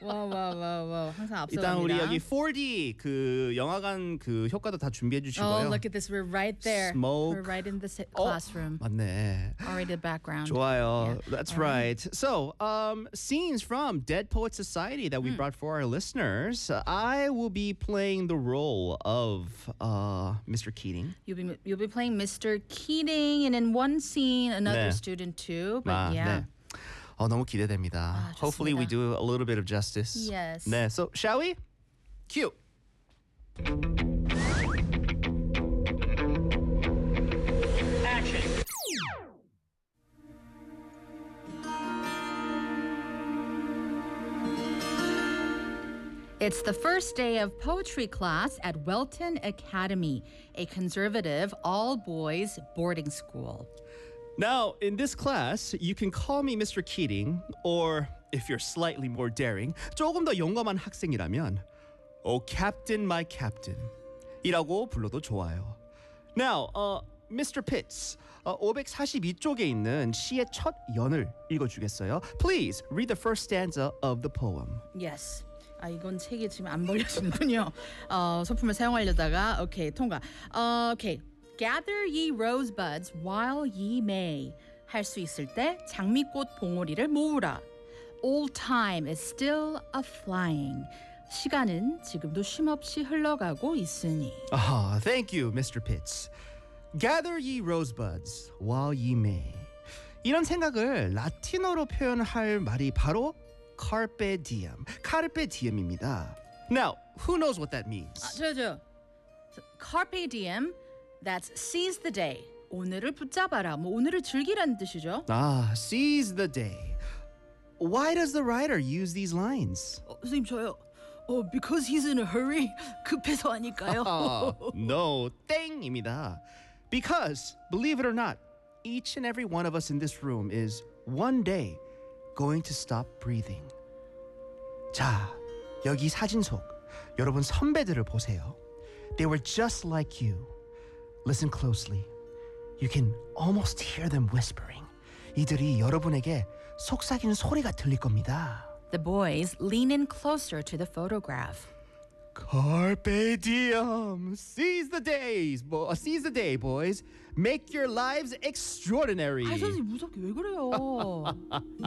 와. 항상 앞서갑니다. 일단 우리 여기 4D 그 영화관 그 효과도 다 준비해 주시고요. Oh, look at this. We're right there. Smoke. We're right in the classroom. 맞네. Already the background. 좋아요. Yeah. That's All right. So, scenes from Dead Poet Society that we brought for our listeners. I will be playing the role of Mr. Keating. You'll be playing Mr. Keating, and in one scene, another 네. student too. But yeah. 네. 너무 기대됩니다. 좋습니다. Hopefully we do a little bit of justice. Yes. 네. So, shall we? Cue. Action. It's the first day of poetry class at Welton Academy, a conservative all-boys boarding school. Now, in this class, you can call me Mr. Keating, or if you're slightly more daring, 조금 더 용감한 학생이라면, Oh, Captain, my Captain, 이라고 불러도 좋아요. Now, Mr. Pitts, 542쪽에 있는 시의 첫 연을 읽어주겠어요? Please read the first stanza of the poem. Yes. 이건 책이 지금 안 벌려지는군요. 소품을 사용하려다가 오케이 통과. 오케이. Gather ye rosebuds while ye may. 할 수 있을 때 장미꽃 봉오리를 모으라. All time is still a flying. 시간은 지금도 쉼없이 흘러가고 있으니. Thank you, Mr. Pitts. Gather ye rosebuds while ye may. 이런 생각을 라틴어로 표현할 말이 바로 carpe diem, carpe diem입니다. Now, who knows what that means? 저 carpe diem, that's seize the day. 오늘을 붙잡아라. 오늘을 즐기라는 뜻이죠. Seize the day. Why does the writer use these lines? 선생님 저요. Because he's in a hurry. 급해서 아닐까요? No, 땡입니다. Because, believe it or not, each and every one of us in this room is one day going to stop breathing. 자, 여기 사진 속 여러분 선배들을 보세요. They were just like you. Listen closely. You can almost hear them whispering. 이들이 여러분에게 속삭이는 소리가 들릴 겁니다. The boys lean in closer to the photograph. Carpe diem. Seize the day, boys. Make your lives extraordinary. 선생님 무섭게 왜 그래요?